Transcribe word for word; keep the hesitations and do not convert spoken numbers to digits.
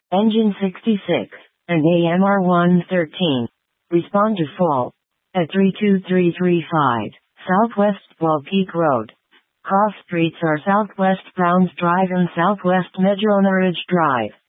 Engine sixty-six, and A M R one thirteen. Respond to fall. At three two three three five, Southwest Ball Peak Road. Cross streets are Southwest Browns Drive and Southwest Medro Norridge Drive.